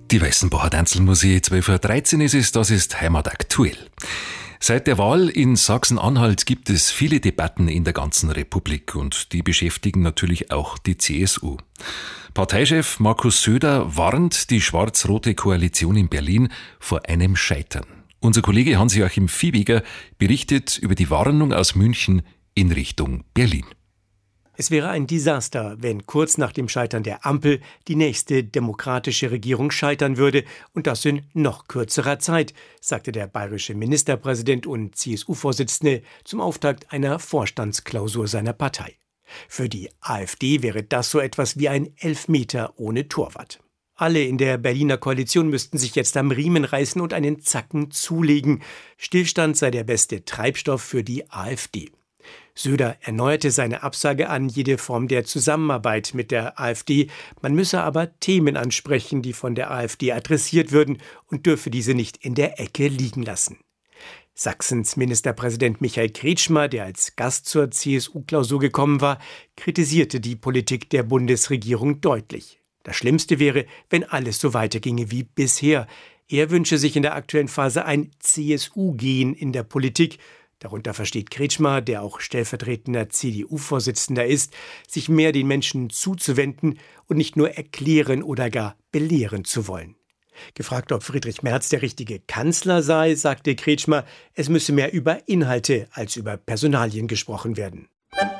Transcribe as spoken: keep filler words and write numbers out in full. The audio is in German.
Die Weißenbacher Tanzelmusik, zwölf Uhr dreizehn ist es, das ist Heimat aktuell. Seit der Wahl in Sachsen-Anhalt gibt es viele Debatten in der ganzen Republik und die beschäftigen natürlich auch die C S U. Parteichef Markus Söder warnt die schwarz-rote Koalition in Berlin vor einem Scheitern. Unser Kollege Hans-Joachim Viehweger berichtet über die Warnung aus München in Richtung Berlin. Es wäre ein Desaster, wenn kurz nach dem Scheitern der Ampel die nächste demokratische Regierung scheitern würde, und das in noch kürzerer Zeit, sagte der bayerische Ministerpräsident und C S U-Vorsitzende zum Auftakt einer Vorstandsklausur seiner Partei. Für die AfD wäre das so etwas wie ein Elfmeter ohne Torwart. Alle in der Berliner Koalition müssten sich jetzt am Riemen reißen und einen Zacken zulegen. Stillstand sei der beste Treibstoff für die AfD. Söder erneuerte seine Absage an jede Form der Zusammenarbeit mit der AfD. Man müsse aber Themen ansprechen, die von der AfD adressiert würden, und dürfe diese nicht in der Ecke liegen lassen. Sachsens Ministerpräsident Michael Kretschmer, der als Gast zur C S U-Klausur gekommen war, kritisierte die Politik der Bundesregierung deutlich. Das Schlimmste wäre, wenn alles so weiterginge wie bisher. Er wünsche sich in der aktuellen Phase ein C S U-Gen in der Politik. Darunter versteht Kretschmer, der auch stellvertretender C D U-Vorsitzender ist, sich mehr den Menschen zuzuwenden und nicht nur erklären oder gar belehren zu wollen. Gefragt, ob Friedrich Merz der richtige Kanzler sei, sagte Kretschmer, es müsse mehr über Inhalte als über Personalien gesprochen werden.